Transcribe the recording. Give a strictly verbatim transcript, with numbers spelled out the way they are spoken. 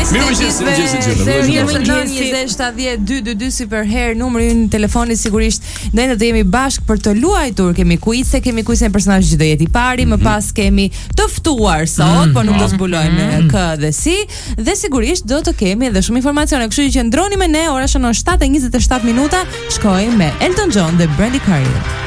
Mirëmëngjes, mirëmëngjes, mirëmëngjes. shtatëdhjetë dy dy dy super hair numri ynë telefoni sigurisht. Ne do të jemi bashkë për të luajtur. Kemi quiz, kemi quiz në personazh që do jetë i pari, më pas kemi të ftuar sot, por nuk do zbulojmë kë dhe si, dhe sigurisht do të kemi edhe shumë informacione. Kështu që qëndroni me ne, ora shënon shtatë e njëzet e shtatë minuta. Shkojmë me Elton John dhe Brandy Carey.